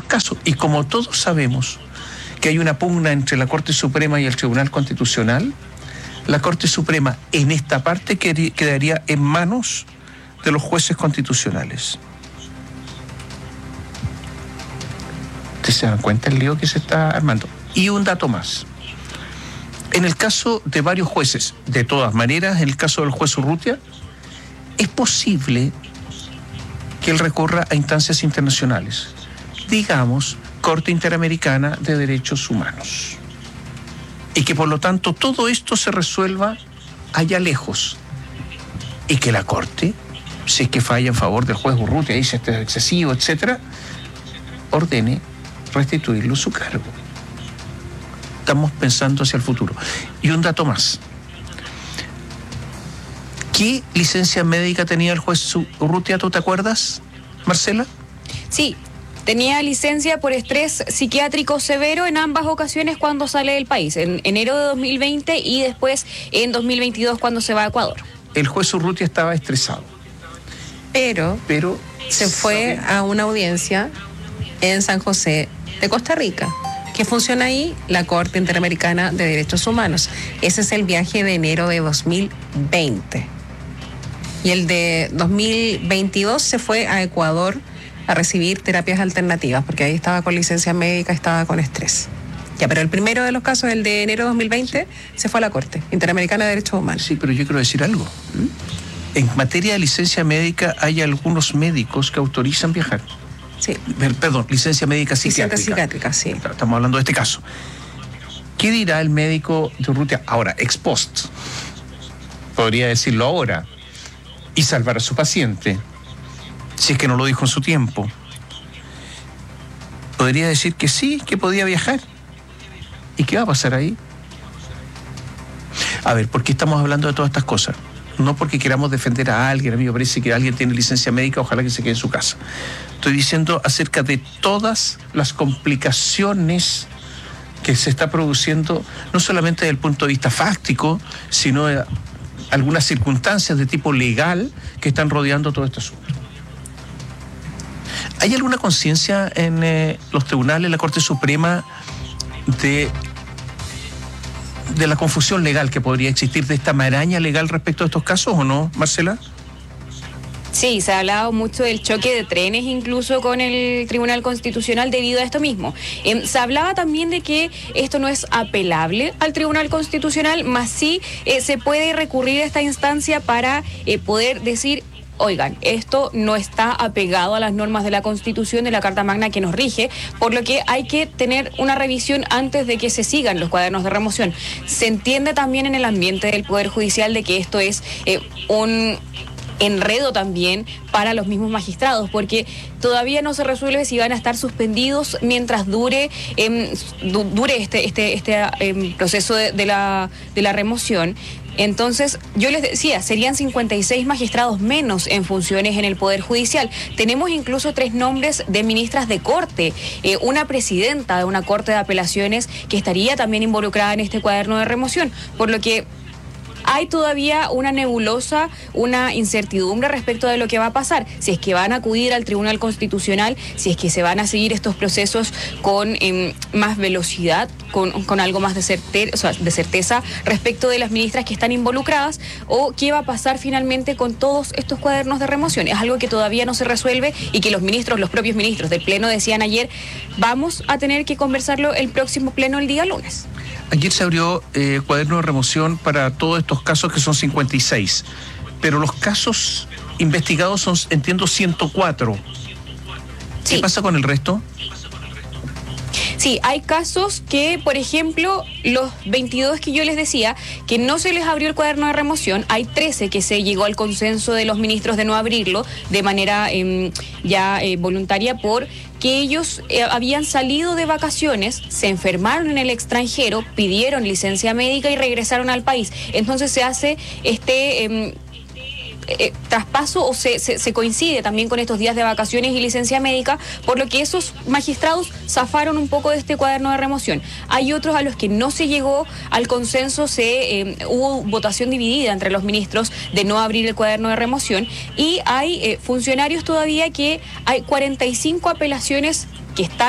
casos. Y como todos sabemos que hay una pugna entre la Corte Suprema y el Tribunal Constitucional, la Corte Suprema en esta parte quedaría en manos de los jueces constitucionales. ¿Ustedes se dan cuenta el lío que se está armando? Y un dato más. En el caso de varios jueces, de todas maneras, en el caso del juez Urrutia, es posible que él recurra a instancias internacionales, digamos, Corte Interamericana de Derechos Humanos, y que por lo tanto todo esto se resuelva allá lejos, y que la Corte, si es que falla en favor del juez Urrutia, dice esto es excesivo, etcétera, ordene restituirlo su cargo. Estamos pensando hacia el futuro. Y un dato más. ¿Qué licencia médica tenía el juez Urrutia? ¿Tú te acuerdas, Marcela? Sí, tenía licencia por estrés psiquiátrico severo en ambas ocasiones cuando sale del país, en enero de 2020 y después en 2022 cuando se va a Ecuador. El juez Urrutia estaba estresado. Pero se fue a una audiencia en San José de Costa Rica. ¿Qué funciona ahí? La Corte Interamericana de Derechos Humanos. Ese es el viaje de enero de 2020. Y el de 2022 se fue a Ecuador a recibir terapias alternativas, porque ahí estaba con licencia médica, estaba con estrés. Ya, pero el primero de los casos, el de enero de 2020, se fue a la Corte Interamericana de Derechos Humanos. Sí, pero yo quiero decir algo. En materia de licencia médica hay algunos médicos que autorizan viajar. Sí. Perdón, licencia médica psiquiátrica. Licencia psiquiátrica, sí. Estamos hablando de este caso. ¿Qué dirá el médico de Urrutia ahora, ex post? Podría decirlo ahora y salvar a su paciente, si es que no lo dijo en su tiempo. Podría decir que sí, que podía viajar. ¿Y qué va a pasar ahí? A ver, ¿por qué estamos hablando de todas estas cosas? No porque queramos defender a alguien, a mí me parece que alguien tiene licencia médica, ojalá que se quede en su casa. Estoy diciendo acerca de todas las complicaciones que se está produciendo, no solamente desde el punto de vista fáctico, sino de algunas circunstancias de tipo legal que están rodeando todo este asunto. ¿Hay alguna conciencia en los tribunales, en la Corte Suprema, de la confusión legal que podría existir, de esta maraña legal respecto a estos casos, o no, Marcela? Sí, se ha hablado mucho del choque de trenes incluso con el Tribunal Constitucional debido a esto mismo. Se hablaba también de que esto no es apelable al Tribunal Constitucional, más sí se puede recurrir a esta instancia para poder decir: oigan, esto no está apegado a las normas de la Constitución, de la Carta Magna que nos rige, por lo que hay que tener una revisión antes de que se sigan los cuadernos de remoción. Se entiende también en el ambiente del Poder Judicial de que esto es un enredo también para los mismos magistrados, porque todavía no se resuelve si van a estar suspendidos mientras dure este proceso de la remoción. Entonces, yo les decía, serían 56 magistrados menos en funciones en el Poder Judicial. Tenemos incluso 3 nombres de ministras de corte, una presidenta de una corte de apelaciones que estaría también involucrada en este cuaderno de remoción, por lo que hay todavía una nebulosa, una incertidumbre respecto de lo que va a pasar, si es que van a acudir al Tribunal Constitucional, si es que se van a seguir estos procesos con más velocidad, con algo más de certeza respecto de las ministras que están involucradas, o qué va a pasar finalmente con todos estos cuadernos de remoción. Es algo que todavía no se resuelve y que los propios ministros del Pleno decían ayer: vamos a tener que conversarlo el próximo Pleno el día lunes. Ayer se abrió cuaderno de remoción para todos estos casos, que son 56, pero los casos investigados son, entiendo, 104. ¿Qué pasa con el resto? Sí, hay casos que, por ejemplo, los 22 que yo les decía, que no se les abrió el cuaderno de remoción, hay 13 que se llegó al consenso de los ministros de no abrirlo de manera voluntaria, por que ellos habían salido de vacaciones, se enfermaron en el extranjero, pidieron licencia médica y regresaron al país. Entonces se hace traspaso, o se coincide también con estos días de vacaciones y licencia médica, por lo que esos magistrados zafaron un poco de este cuaderno de remoción. Hay otros a los que no se llegó al consenso, hubo votación dividida entre los ministros de no abrir el cuaderno de remoción, y hay funcionarios todavía que hay 45 apelaciones que están